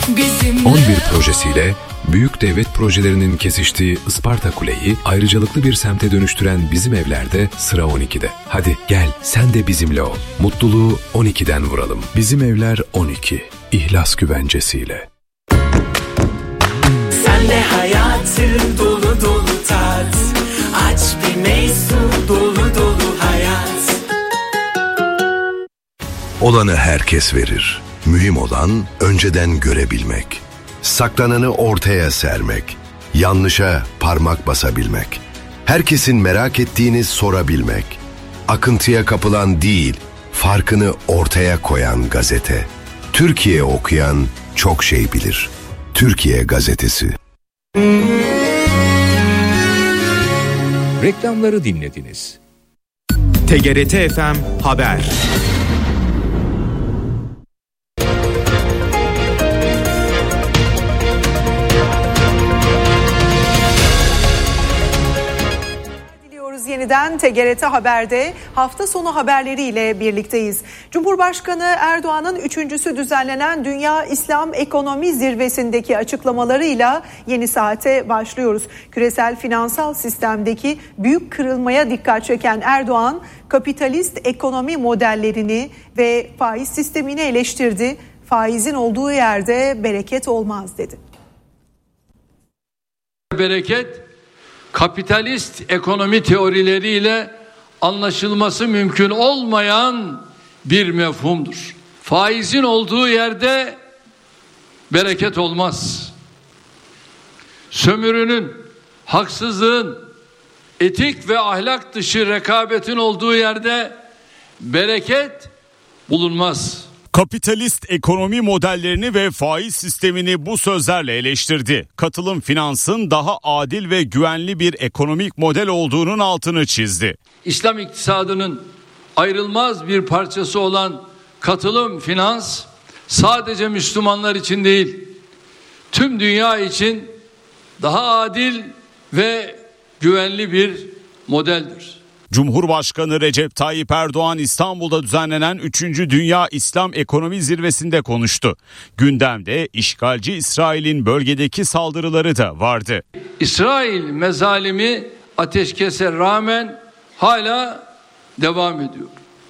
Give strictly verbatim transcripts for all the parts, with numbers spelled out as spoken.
on bir projesiyle büyük devlet projelerinin kesiştiği Isparta Kule'yi ayrıcalıklı bir semte dönüştüren Bizim Evler'de sıra on ikide. Hadi gel sen de bizimle ol. Mutluluğu on ikiden vuralım. Bizim Evler on iki. İhlas güvencesiyle. Sen de hayatı dolu dolu tat. Aç bir meysu dolu dolu hayat. Olanı herkes verir. Mühim olan önceden görebilmek. Saklananı ortaya sermek. Yanlışa parmak basabilmek. Herkesin merak ettiğini sorabilmek. Akıntıya kapılan değil, farkını ortaya koyan gazete. Türkiye okuyan çok şey bilir. Türkiye Gazetesi. Reklamları dinlediniz. T G R T F M Haber. Yeniden T G R T Haber'de hafta sonu haberleriyle birlikteyiz. Cumhurbaşkanı Erdoğan'ın üçüncüsü düzenlenen Dünya İslam Ekonomi Zirvesi'ndeki açıklamalarıyla yeni saate başlıyoruz. Küresel finansal sistemdeki büyük kırılmaya dikkat çeken Erdoğan, kapitalist ekonomi modellerini ve faiz sistemini eleştirdi. Faizin olduğu yerde bereket olmaz dedi. Bereket kapitalist ekonomi teorileriyle anlaşılması mümkün olmayan bir mefhumdur. Faizin olduğu yerde bereket olmaz. Sömürünün, haksızlığın, etik ve ahlak dışı rekabetin olduğu yerde bereket bulunmaz. Kapitalist ekonomi modellerini ve faiz sistemini bu sözlerle eleştirdi. Katılım finansın daha adil ve güvenli bir ekonomik model olduğunun altını çizdi. İslam iktisadının ayrılmaz bir parçası olan katılım finans sadece Müslümanlar için değil, tüm dünya için daha adil ve güvenli bir modeldir. Cumhurbaşkanı Recep Tayyip Erdoğan İstanbul'da düzenlenen üçüncü Dünya İslam Ekonomi Zirvesi'nde konuştu. Gündemde işgalci İsrail'in bölgedeki saldırıları da vardı. İsrail mezalimi ateşkese rağmen hala devam ediyor.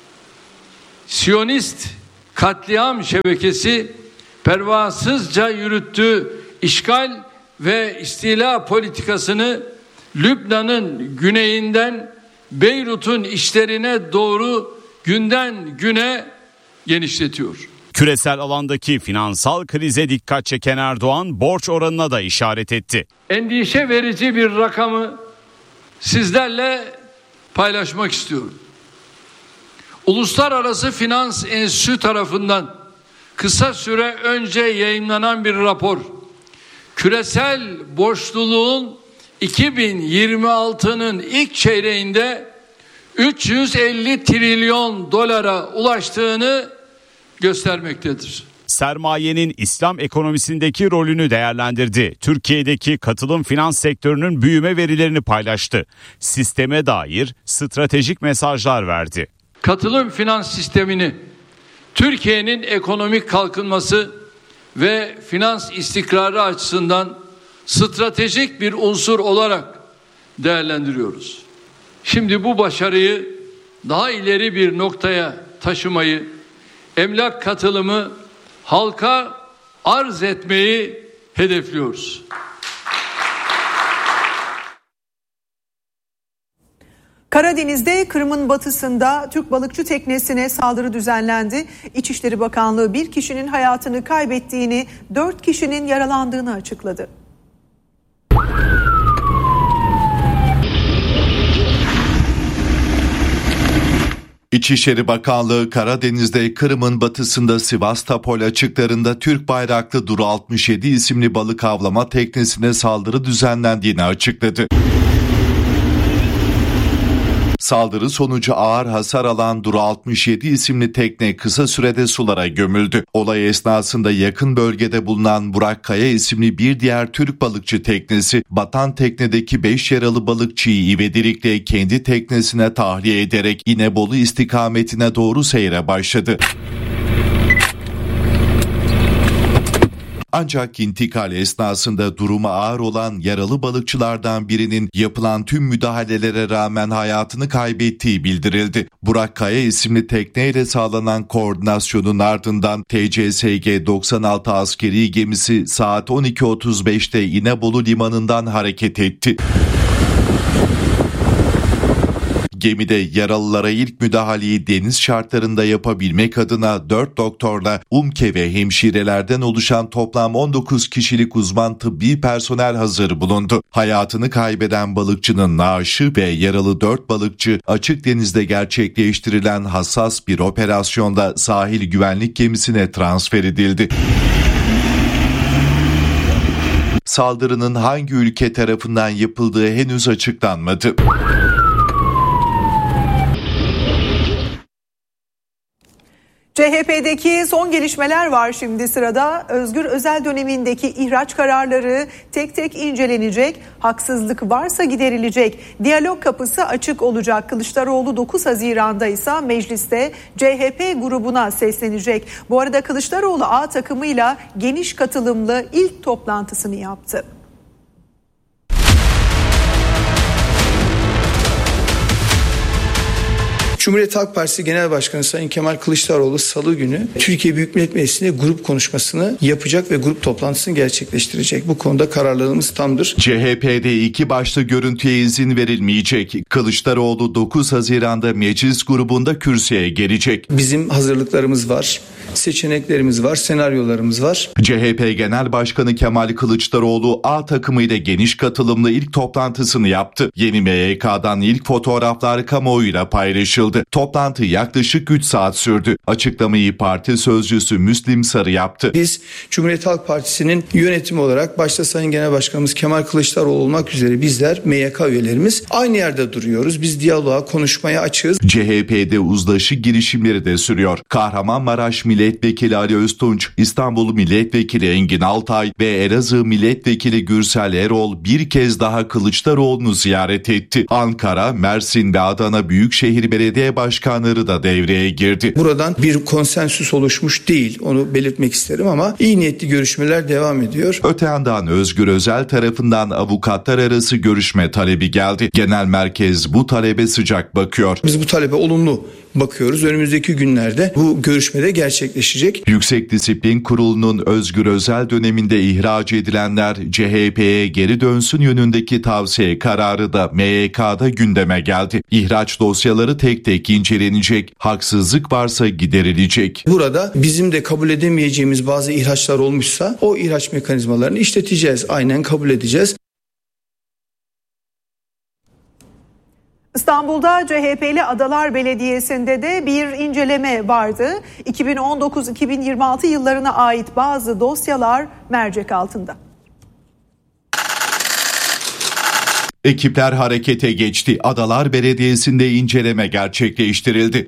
Siyonist katliam şebekesi pervasızca yürüttüğü işgal ve istila politikasını Lübnan'ın güneyinden Beyrut'un işlerine doğru günden güne genişletiyor. Küresel alandaki finansal krize dikkat çeken Erdoğan borç oranına da işaret etti. Endişe verici bir rakamı sizlerle paylaşmak istiyorum. Uluslararası Finans Enstitüsü tarafından kısa süre önce yayımlanan bir rapor, küresel borçluluğun iki bin yirmi altının ilk çeyreğinde üç yüz elli trilyon dolara ulaştığını göstermektedir. Sermayenin İslam ekonomisindeki rolünü değerlendirdi. Türkiye'deki katılım finans sektörünün büyüme verilerini paylaştı. Sisteme dair stratejik mesajlar verdi. Katılım finans sistemini Türkiye'nin ekonomik kalkınması ve finans istikrarı açısından stratejik bir unsur olarak değerlendiriyoruz. Şimdi bu başarıyı daha ileri bir noktaya taşımayı, emlak katılımı halka arz etmeyi hedefliyoruz. Karadeniz'de Kırım'ın batısında Türk balıkçı teknesine saldırı düzenlendi. İçişleri Bakanlığı bir kişinin hayatını kaybettiğini, dört kişinin yaralandığını açıkladı. İçişleri Bakanlığı Karadeniz'de Kırım'ın batısında Sivastopol açıklarında Türk bayraklı Duru altmış yedi isimli balık avlama teknesine saldırı düzenlendiğini açıkladı. Saldırı sonucu ağır hasar alan Duru altmış yedi isimli tekne kısa sürede sulara gömüldü. Olay esnasında yakın bölgede bulunan Burak Kaya isimli bir diğer Türk balıkçı teknesi batan teknedeki beş yaralı balıkçıyı ivedilikle kendi teknesine tahliye ederek İnebolu istikametine doğru seyre başladı. Ancak intikal esnasında durumu ağır olan yaralı balıkçılardan birinin yapılan tüm müdahalelere rağmen hayatını kaybettiği bildirildi. Burak Kaya isimli tekneyle sağlanan koordinasyonun ardından T C S G doksan altı askeri gemisi saat on iki otuz beşte İnebolu limanından hareket etti. Gemide yaralılara ilk müdahaleyi deniz şartlarında yapabilmek adına dört doktorla UMKE ve hemşirelerden oluşan toplam on dokuz kişilik uzman tıbbi personel hazır bulundu. Hayatını kaybeden balıkçının naaşı ve yaralı dört balıkçı açık denizde gerçekleştirilen hassas bir operasyonda sahil güvenlik gemisine transfer edildi. Saldırının hangi ülke tarafından yapıldığı henüz açıklanmadı. C H P'deki son gelişmeler var şimdi sırada. Özgür Özel dönemindeki ihraç kararları tek tek incelenecek. Haksızlık varsa giderilecek. Diyalog kapısı açık olacak. Kılıçdaroğlu dokuz Haziran'da ise mecliste C H P grubuna seslenecek. Bu arada Kılıçdaroğlu A takımıyla geniş katılımlı ilk toplantısını yaptı. Cumhuriyet Halk Partisi Genel Başkanı Sayın Kemal Kılıçdaroğlu Salı günü Türkiye Büyük Millet Meclisi'nde grup konuşmasını yapacak ve grup toplantısını gerçekleştirecek. Bu konuda kararlılığımız tamdır. C H P'de iki başlı görüntüye izin verilmeyecek. Kılıçdaroğlu dokuz Haziran'da meclis grubunda kürsüye gelecek. Bizim hazırlıklarımız var, seçeneklerimiz var, senaryolarımız var. C H P Genel Başkanı Kemal Kılıçdaroğlu A takımıyla geniş katılımlı ilk toplantısını yaptı. Yeni M Y K'dan ilk fotoğraflar kamuoyuyla paylaşıldı. Toplantı yaklaşık üç saat sürdü. Açıklamayı parti sözcüsü Müslim Sarı yaptı. Biz Cumhuriyet Halk Partisi'nin yönetimi olarak başta Sayın Genel Başkanımız Kemal Kılıçdaroğlu olmak üzere bizler M Y K üyelerimiz aynı yerde duruyoruz. Biz diyaloğa, konuşmaya açığız. C H P'de uzlaşı girişimleri de sürüyor. Kahramanmaraş Milletvekili Ali Öztunç, İstanbul Milletvekili Engin Altay ve Elazığ Milletvekili Gürsel Erol bir kez daha Kılıçdaroğlu'nu ziyaret etti. Ankara, Mersin ve Adana Büyükşehir Belediye Başkanları da devreye girdi. Buradan bir konsensüs oluşmuş değil, onu belirtmek isterim ama iyi niyetli görüşmeler devam ediyor. Öte yandan Özgür Özel tarafından avukatlar arası görüşme talebi geldi. Genel merkez bu talebe sıcak bakıyor. Biz bu talebe olumlu bakıyoruz. Önümüzdeki günlerde bu görüşmede gerçekleşecek. Yüksek Disiplin Kurulu'nun Özgür Özel döneminde ihraç edilenler C H P'ye geri dönsün yönündeki tavsiye kararı da M Y K'da gündeme geldi. İhraç dosyaları tek tek incelenecek, haksızlık varsa giderilecek. Burada bizim de kabul edemeyeceğimiz bazı ihraçlar olmuşsa o ihraç mekanizmalarını işleteceğiz, aynen kabul edeceğiz. İstanbul'da C H P'li Adalar Belediyesi'nde de bir inceleme vardı. iki bin on dokuz iki bin yirmi altı yıllarına ait bazı dosyalar mercek altında. Ekipler harekete geçti. Adalar Belediyesi'nde inceleme gerçekleştirildi.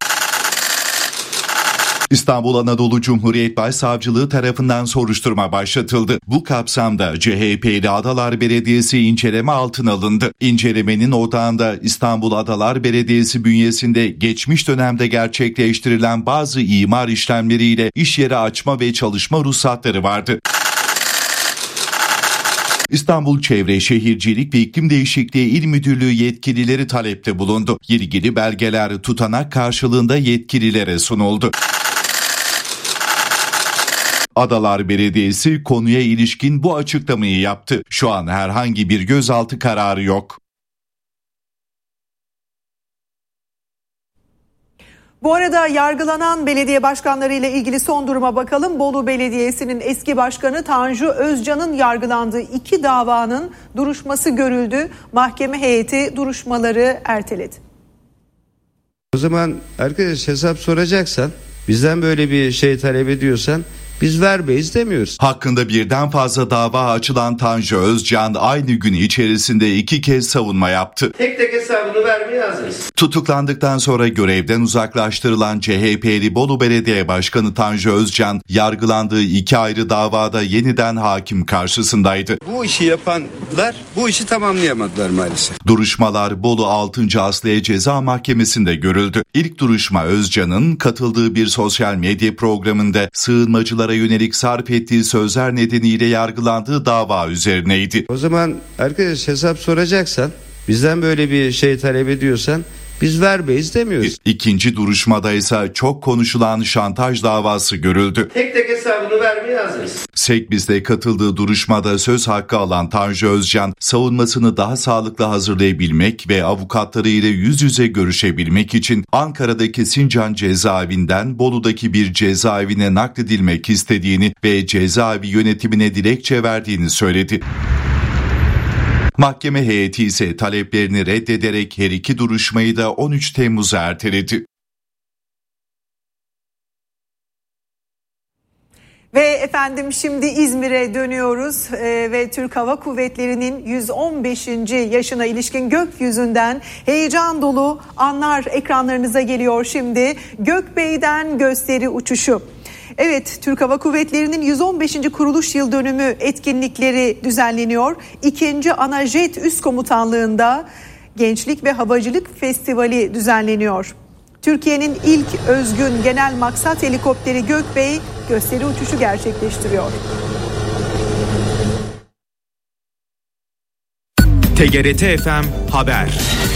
İstanbul Anadolu Cumhuriyet Başsavcılığı tarafından soruşturma başlatıldı. Bu kapsamda C H P'li Adalar Belediyesi inceleme altına alındı. İncelemenin odağında İstanbul Adalar Belediyesi bünyesinde geçmiş dönemde gerçekleştirilen bazı imar işlemleriyle iş yeri açma ve çalışma ruhsatları vardı. İstanbul Çevre Şehircilik ve İklim Değişikliği İl Müdürlüğü yetkilileri talepte bulundu. İlgili belgeler tutanak karşılığında yetkililere sunuldu. Adalar Belediyesi konuya ilişkin bu açıklamayı yaptı. Şu an herhangi bir gözaltı kararı yok. Bu arada yargılanan belediye başkanları ile ilgili son duruma bakalım. Bolu Belediyesi'nin eski başkanı Tanju Özcan'ın yargılandığı iki davanın duruşması görüldü. Mahkeme heyeti duruşmaları erteledi. O zaman arkadaş hesap soracaksan, bizden böyle bir şey talep ediyorsan biz vermeyiz demiyoruz. Hakkında birden fazla dava açılan Tanju Özcan aynı gün içerisinde iki kez savunma yaptı. Tek tek hesabını vermeye hazırız. Tutuklandıktan sonra görevden uzaklaştırılan C H P'li Bolu Belediye Başkanı Tanju Özcan yargılandığı iki ayrı davada yeniden hakim karşısındaydı. Bu işi yapanlar bu işi tamamlayamadılar maalesef. Duruşmalar Bolu altıncı Asliye Ceza Mahkemesi'nde görüldü. İlk duruşma Özcan'ın katıldığı bir sosyal medya programında sığınmacılara Havacılara yönelik sarf ettiği sözler nedeniyle yargılandığı dava üzerineydi. O zaman arkadaş hesap soracaksan, bizden böyle bir şey talep ediyorsan biz vermeyiz demiyoruz. İkinci duruşmada ise çok konuşulan şantaj davası görüldü. Tek tek hesabını vermeye hazırız. Sekbiz'de katıldığı duruşmada söz hakkı alan Tanju Özcan, savunmasını daha sağlıklı hazırlayabilmek ve avukatları ile yüz yüze görüşebilmek için Ankara'daki Sincan cezaevinden Bolu'daki bir cezaevine nakledilmek istediğini ve cezaevi yönetimine dilekçe verdiğini söyledi. Mahkeme heyeti ise taleplerini reddederek her iki duruşmayı da on üç Temmuz'a erteledi. Ve efendim şimdi İzmir'e dönüyoruz ee, ve Türk Hava Kuvvetleri'nin yüz on beşinci yaşına ilişkin gökyüzünden heyecan dolu anlar ekranlarınıza geliyor şimdi. Gökbey'den gösteri uçuşu. Evet, Türk Hava Kuvvetleri'nin yüz on beşinci kuruluş yıl dönümü etkinlikleri düzenleniyor. İkinci Anajet Üst Komutanlığı'nda Gençlik ve Havacılık Festivali düzenleniyor. Türkiye'nin ilk özgün genel maksat helikopteri Gökbey gösteri uçuşu gerçekleştiriyor. T G R T F M Haber.